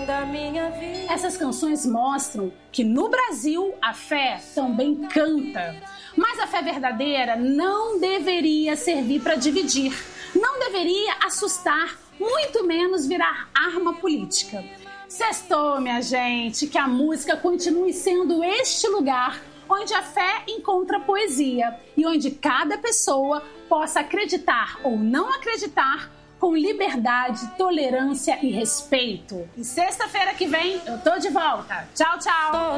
da minha vida. Essas canções mostram que no Brasil a fé também canta. Mas a fé verdadeira não deveria servir para dividir, não deveria assustar, muito menos virar arma política. Sextou, minha gente, que a música continue sendo este lugar onde a fé encontra poesia e onde cada pessoa possa acreditar ou não acreditar com liberdade, tolerância e respeito. E sexta-feira que vem eu tô de volta. Tchau, tchau!